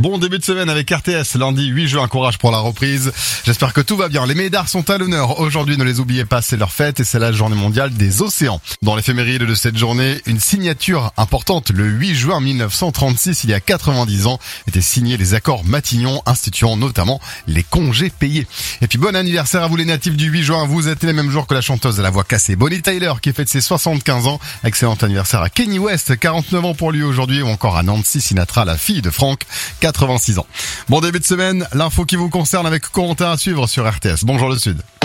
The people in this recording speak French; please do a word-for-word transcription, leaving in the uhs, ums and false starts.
Bon début de semaine avec R T S, lundi huit juin, courage pour la reprise. J'espère que tout va bien. Les médards sont à l'honneur. Aujourd'hui, ne les oubliez pas, c'est leur fête et c'est la journée mondiale des océans. Dans l'éphéméride de cette journée, une signature importante. Le huit juin mille neuf cent trente-six, il y a quatre-vingt-dix ans, étaient signés les accords Matignon, instituant notamment les congés payés. Et puis bon anniversaire à vous les natifs du huit juin. Vous êtes les mêmes jours que la chanteuse de la voix cassée Bonnie Tyler qui fête ses soixante-quinze ans. Excellent anniversaire à Kanye West, quarante-neuf ans pour lui aujourd'hui, ou encore à Nancy Sinatra, la fille de Franck, quatre-vingt-six ans. Bon début de semaine, l'info qui vous concerne avec Corentin à suivre sur R T S. Bonjour le Sud.